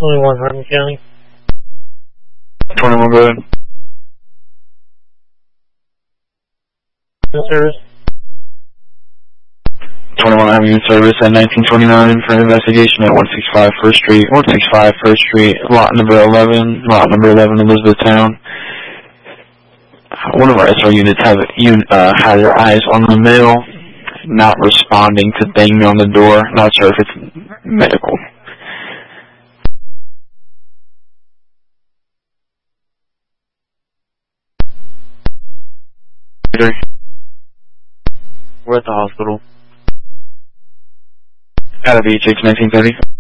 21 Hardin County. 21, go ahead. Service. 21 having in service at 1929 for an investigation at 165 First Street, 165 First Street, lot number 11, Elizabethtown. One of our SR units had their eyes on the mail, not responding to banging on the door. Not sure if it's medical. We're at the hospital. Out of HH 1930.